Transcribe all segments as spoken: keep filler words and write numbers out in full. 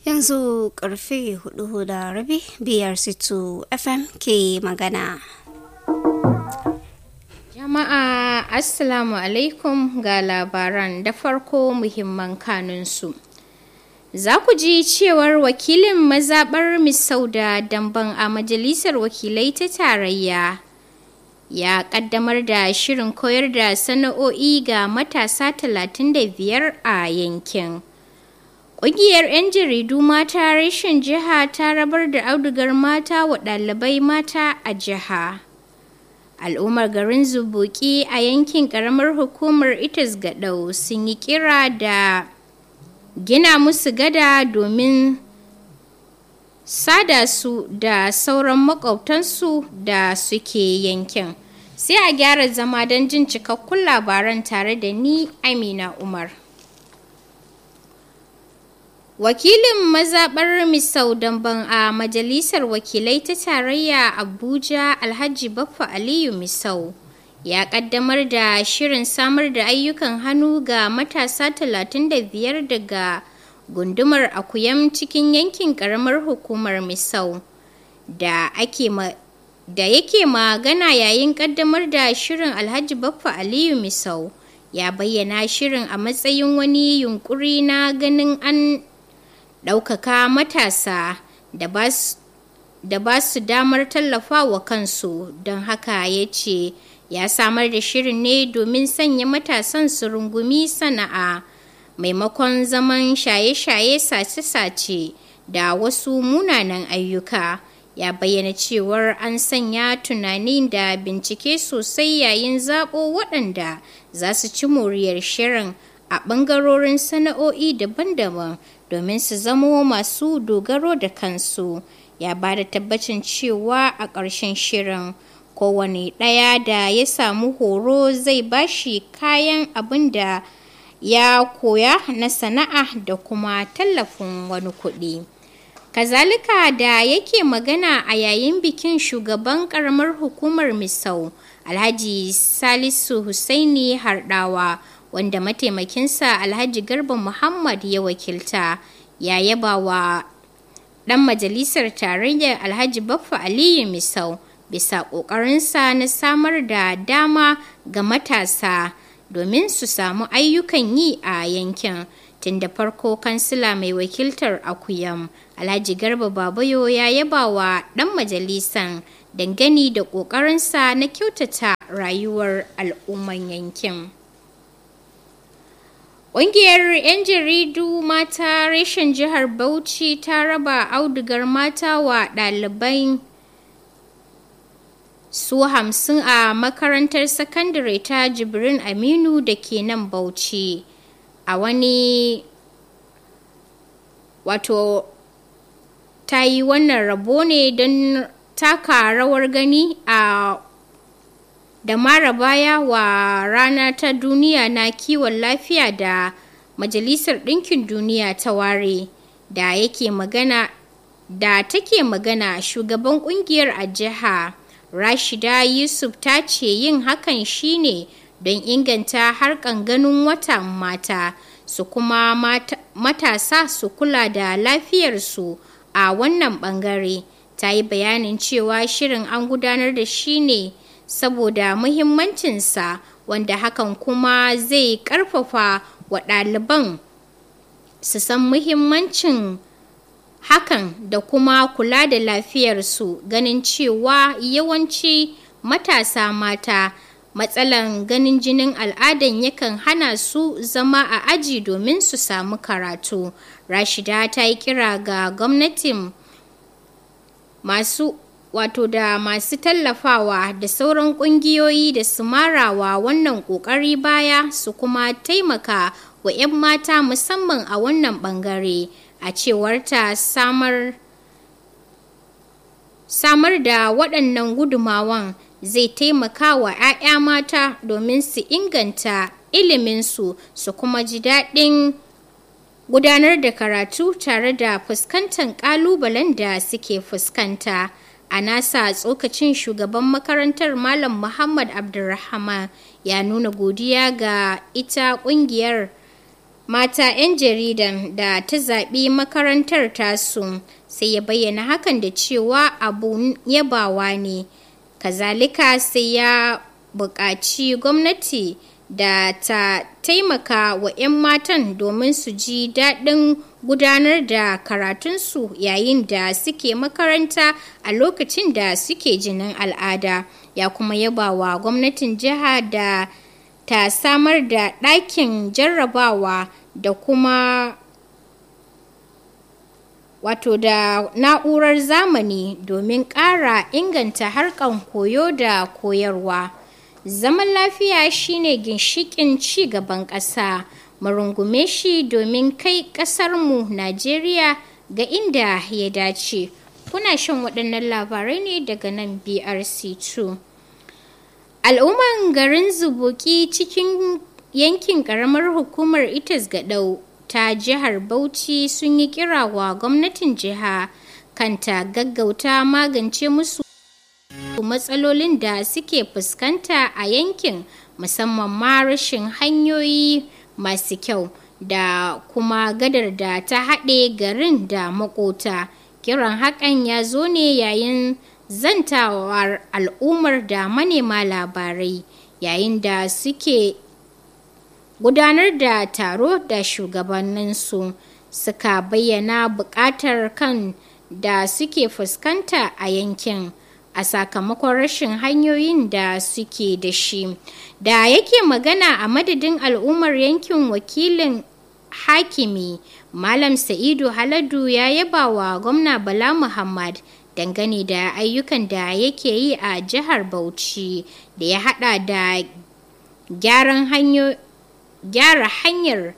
Yanzu karfe hudu da rabi biyar situ F M ke magana. Jama'a Assalamu alaikum ga labaran da farko muhimman kanunsu. Za ku ji cewar wakilin mazaɓar Misau da Damban a Majalisar Wakilai ta Tarayya ya ƙaddamar da shirin koyar da sana'o'i ga matasa talatin da biyar a yankin. Ƙungiyar 'yan jaridu mata reshen jiha ta rabar da audugar mata wa ɗalibai mata a jiha. Al'ummar garin Zubuki a yankin ƙaramar hukumar Itas Gaɗau sun yi kira da gina musu gada domin sada su da sauran maƙwabtansu da suke yankin. Sai a gyara zama don jin cikakkun labaran tare da ni Amina Umar. Wakilin mazaɓar Misau Damban a Majalisar Wakilai ta Tarayya Abuja Alhaji Baffa Aliyu Misau ya ƙaddamar da shirin samar da ayyukan hannu ga matasa talatin da biyar daga gundumar Akuyam cikin yankin ƙaramar hukumar Misau da ake ma da yake magana yayin ƙaddamar da shirin. Alhaji Baffa Aliyu Misau ya bayyana shirin a matsayin wani yunƙuri na ganin an ɗaukaka matasa da ba su damar tallafa wa kansu, don haka ya ce ya samar da shirin ne domin sanya matasan su rungumi sana'a maimakon zaman shaye-shaye, sace-sace da wasu munanan ayyuka. Ya bayyana cewar an sanya tunani da bincike sosai yayin zaɓo waɗanda za su ci moriyar shirin a ɓangarorin sana'o'i daban-daban domin su zamo masu dogaro da kansu. Ya ba da tabbacin cewa a ƙarshen shirin kowane ɗaya da ya samu horo zai bashi kayan abin da ya koya na sana'a da kuma tallafin wani kuɗi. Kazalika da yake magana a yayin bikin, shugaban ƙaramar hukumar Misau Alhaji Salisu Husaini Harɗawa, wanda mataimakinsa Alhaji Garba Muhammad ya wakilta, ya yaba wa ɗan majalisar tarayyar Alhaji Baffa Aliyu Misau bisa ƙoƙarinsa na samar da dama ga matasa domin su samu ayyukan yi a yankin. Tun da farko kansila mai wakiltar Akuyam Alhaji Garba Babayo ya yaba wa ɗan majalisan dangane da ƙoƙarinsa na kyautata rayuwar al'umman yankin. Ƙungiyar 'yan jaridu mata reshen jihar Bauchi ta raba audugar mata wa ɗalibai su hamsin a makarantar sakandare ta Jibrin Aminu da ke nan Bauchi. A wani wato ta yi wannan rabo ne don taka rawar gani a da mara baya wa rana ta duniya na kiwon lafiya da Majalisar Ɗinkin Duniya ta ware. Da yake magana da take magana, shugaban kungiyar a jiha Rashida Yusuf ta ce yin hakan shine don inganta harkan ganin watan mata su kuma mata, matasa su kula da lafiyarsu a wannan bangare. Ta yi bayanin cewa shirin an gudanar da shi ne saboda muhimmancinsa, wanda hakan kuma zai karfafa wa ɗaliban su san muhimmancin hakan da kuma kula da lafiyarsu, ganin cewa yawanci matasa mata matsalan ganin jinin al'adan yakan hana su zama a aji domin su samu karatu. Rashida ta yi kira ga gwamnatin masu wato da masu tallafawa da sauran kungiyoyi da su marawa wannan kokari baya, su kuma taimaka wa 'yan mata musamman a wannan bangare. A cewar ta samar samar da waɗannan gudumawan zai taimaka wa 'ya'ya mata domin su inganta iliminsu su kuma ji daɗin gudanar da karatu tare da fuskantar ƙalubalen da suke fuskanta. A nasa tsokacin, shugaban makarantar Malam Muhammad Abdulrahman ya nuna godiya ga ita ƙungiyar mata 'yan jaridan da ta zaɓi makarantar tasu, sai ya bayyana hakan da cewa abu yabawa ne. Kazalika sai ya buƙaci gwamnati da ta taimaka wa 'yan matan domin su ji daɗin gudanar da karatunsu yayin da suke makaranta a lokacin da suke jinin al'ada. Ya kuma yaba wa gwamnatin jiha da ta samar da ɗakin jarrabawa da kuma wato da na'urar zamani domin ƙara inganta harkar koyo da koyarwa. Zaman lafiya shine ginshiƙin ci gaban ƙasa. Mu rungume shi domin kai ƙasarmu Najeriya ga inda ya dace. Kuna shan waɗannan labarai ne daga nan B R C two. Al'umman garin Zubuki cikin yankin ƙaramar hukumar Itas Gaɗau ta jihar Bauchi sun yi kira wa gwamnatin jiha kanta gaggauta magance musu matsalolin da suke fuskanta a yankin, musamman ma rashin hanyoyi masu kyau da kuma gadar da ta haɗe garin da makota. Kiran hakan ya zo ne yayin zantawar al'ummar da manema labarai yayin da suke gudanar da taro da shugabanninsu suka bayyana buƙatar kan da suke fuskanta a yankin a sakamakon rashin hanyoyin da suke da shi. Da yake magana a madadin al'ummar yankin, wakilin hakimi Malam Sa'idu Haladu ya yaba wa gwamna Bala Muhammad dangane da ayyukan da yake yi a jihar Bauchi da ya hada da gyaran hanyo gyara hanyar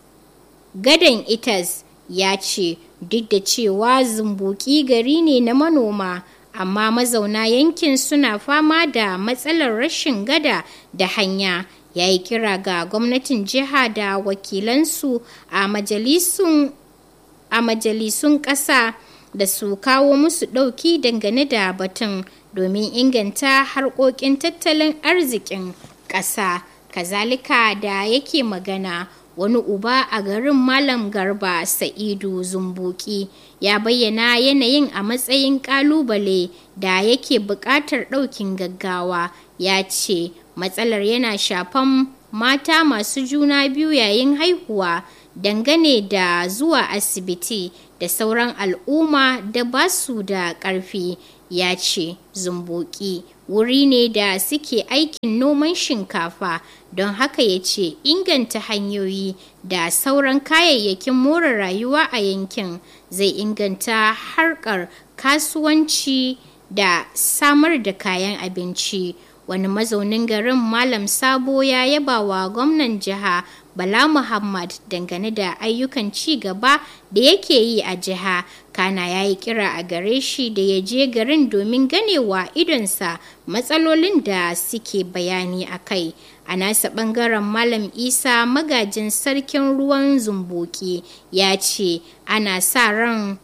gadan Itas. Ya ce duk da cewa Zumbuki gari ne na manoma, amma mazauna yankin suna fama da matsalar rashin gada da hanya. Ya yi kira ga gwamnatin jiha da wakilansu a majalisun a majalisun ƙasa da su kawo musu ɗauki dangane da batun domin inganta harkokin tattalin arzikin ƙasa. Kazalika da yake magana, wani uba a garin Malam Garba Sa'idu Zumbuki ya bayyana yanayin a matsayin ƙalubale da yake buƙatar ɗaukin gaggawa. Ya ce matsalar yana shafan mata masu juna biyu yayin haihuwa, dangane da zuwa asibiti da sauran al'umma da ba su da ƙarfi. Ya ce Zumbuki wuri ne da suke aikin noman shinkafa, don haka ya ce inganta hanyoyi da sauran kayayyakin more rayuwa a yankin zai inganta harkar kasuwanci da samar da kayan abinci. Wani mazaunin garin Malam Sabo ya yaba wa gwamnan jiha Bala Muhammad dangane da ayyukan ci gaba da yake yi a jiha. Kana ya yi kira a gare shi da ya je garin domin ganewa idonsa matsalolin da suke bayani a kai. A nasa ɓangaren Malam Isa, magajin sarkin ruwan Zumbuki, ya ce ana sa ran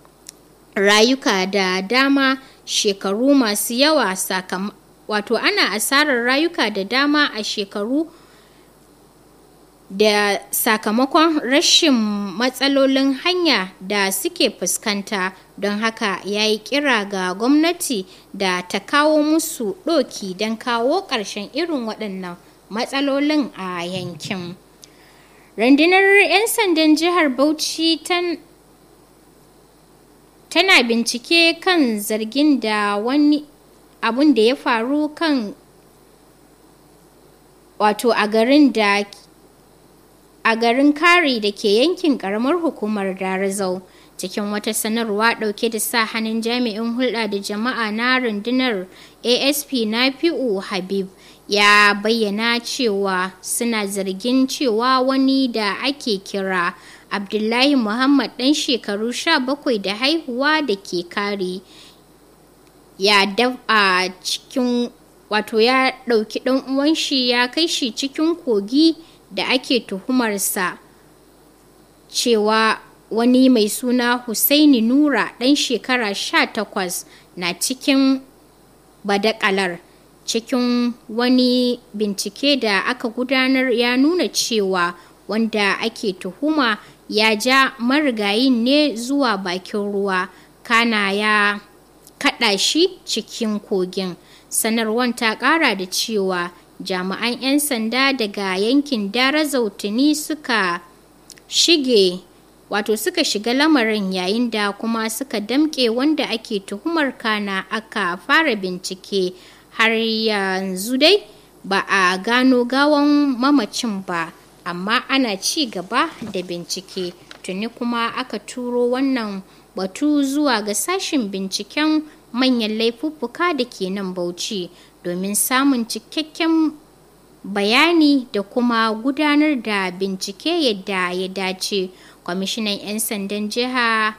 rayuka da dama shekaru masu yawa sakamakon wato ana asarar rayuka da dama a shekaru da sakamakon rashin matsalolin hanya da suke fuskanta. Don haka ya yi kira ga gwamnati da ta kawo musu ɗoki don kawo ƙarshen irin waɗannan matsalolin a yankin. Rundunar 'yan sandan jihar Bauchi tan tana bincike kan zargin da wani abun da ya faru kan wato a garin da a garin Kari da ke yankin karamar hukumar Darazau. Cikin wata sanarwa dauke da sa hannun jami'in hulɗa da jama'a na rundunar A S P Nafi'u Habib ya bayyana cewa suna zargin cewa wani da ake kira Abdullahi Muhammad ɗan shekaru sha bakwai da haihuwa da ke Kari ya dafa cikin wato ya ɗauki ɗan uwan shi ya kai shi cikin kogi da ake tuhumarsa cewa wani mai suna Husaini Nura ɗan shekara sha takwas na cikin badakalar. Cikin wani bincike da aka gudanar ya nuna cewa wanda ake tuhuma ya ja marigayin ne zuwa bakin ruwa kana ya kaɗa shi cikin kogin. Sanarwar ta ƙara da cewa jami'an 'yan sanda daga yankin Darazau tuni suka shige wato suka shiga lamarin, yayin da kuma suka damƙe wanda ake tuhumar kana aka fara bincike. Har yanzu dai ba a gano gawan mamacin ba, amma ana ci gaba da bincike. Tuni kuma aka turo wannan batu zuwa ga sashin binciken manyan laifuffuka da ke nan Bauchi domin samun cikakken bayani da kuma gudanar da bincike yadda ya dace. Kwamishinan 'yan sandan jiha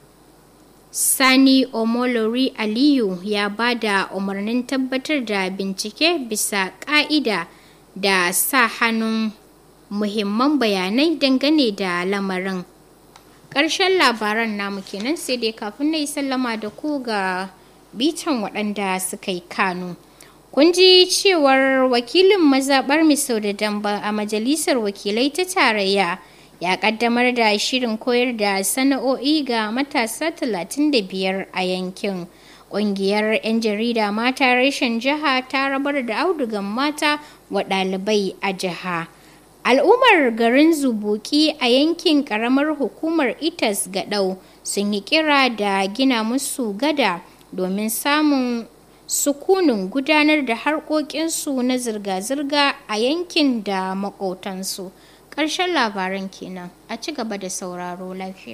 Sani Omolori Aliyu ya ba da umarnin tabbatar da bincike bisa ƙa'ida da sa hannun muhimman bayanai dangane da lamarin. Ƙarshen labaran namu kenan, sai dai kafin na yi sallama da ku ga bitan waɗanda suka yi kanu. Kun ji cewar wakilin mazaɓar Misau da Damba a Majalisar Wakilai ta Tarayya ya ƙaddamar da shirin koyar da sana'o'i ga matasa talatin da biyar a yankin. Ƙungiyar 'yan jarida mata reshen jiha ta rabar da audugan mata wa ɗalibai a jiha. Al'ummar garin Zubuki a yankin ƙaramar hukumar Itas Gaɗau sun yi kira da gina musu gada domin samun sukunin gudanar da harkokinsu na zirga-zirga a yankin da maƙotansu. Ƙarshen labaran kenan, a ci gaba da sauraro lafiya.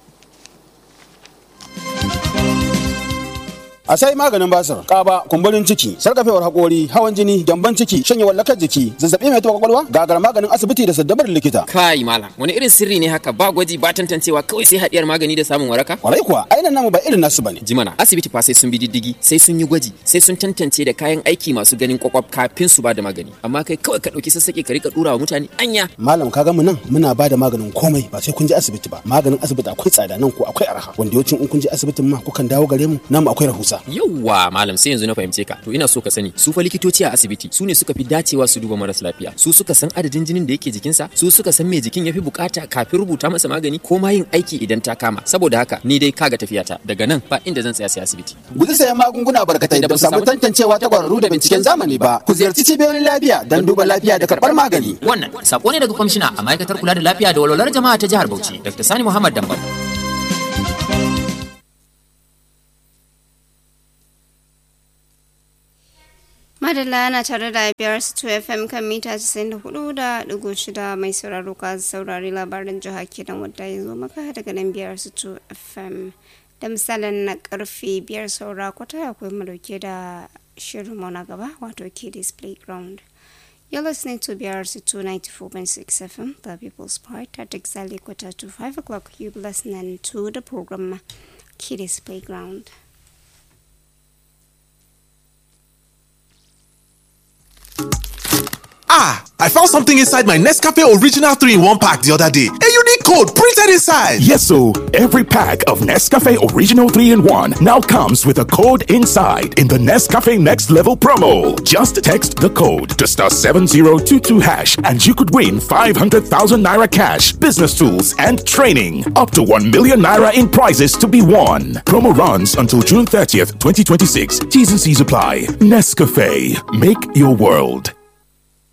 A sai maganin basir, ƙaba, kumburin ciki, sarƙafewar haƙori, hawan jini, gyamban ciki, shanyewar lakar jiki, zazzaɓi mai taɓa ƙwaƙwalwa, gagar maganin asibiti da saddabar likita. Kai malam, wani irin sirri ne haka, ba gwaji ba tantancewa, kawai sai haɗiyar magani da samun waraka? Kwarai kuwa, ainihin namu ba irin nasu bane. Jimana, asibiti fa sai sun bi diddigi, sai sun yi gwaji, sai sun tantance da kayan aiki masu ganin ƙwaƙwaf kafin su ba da magani. Amma kai kawai ka ɗauki sassaƙe ka rika ɗura wa mutane anya. Malam ka ga mu nan muna ba da maganin komai ba sai kun je asibiti ba. Maganin asibiti akwai tsada nan ko akwai arha. Wanda yawancin in kun je asibitin ma kukan dawo gare mu, namu akwai rahusa. Yawwa malam, sai yanzu na fahimce ka. To ina so ka sani, su fa likitoci a asibiti su ne suka fi dacewa su duba maras lafiya. Su suka san adadin jinin da yake jikinsa, su suka san me jikin yafi bukata kafin rubuta masa magani ko ma yin aiki idan ta kama. Saboda haka ni dai kaga tafiyata, daga nan ba inda zan tsaya sai asibiti. Guji sayan magunguna barkatai da ba samu tantancewa ta kwararru da binciken zamani ba. Ku ziyarci cibiyoyin lafiya don duba lafiya da karɓar magani. Wannan sako ne daga kwamishina a ma'aikatar kula da lafiya da walwalar jama'a ta jihar Bauchi, Dr. Sani Muhammad Dambam. Madalla ana tare da biyar su F M kan mita casa'in da hudu da digo shida mai sauraro ka saurari labarin jiha kenan wadda ya zo maka daga nan biyar su F M. Da misalin na karfe biyar saura kwata akwai mu dauke da shirin mu na gaba wato Kiddies Playground. You're listening to B R C two ninety-four point six F M, the People's Part. At exactly quarter to five o'clock, you'll be listening to the program Kiddies Playground. Ah, I found something inside my Nescafe Original three in one pack the other day. A unique code printed inside. Yes, so every pack of Nescafe Original three in one now comes with a code inside in the Nescafe Next Level promo. Just text the code to star seven zero two two hash and you could win five hundred thousand naira cash, business tools, and training. Up to one million naira in prizes to be won. Promo runs until June thirtieth, twenty twenty-six. T's and C's apply. Nescafe. Make your world.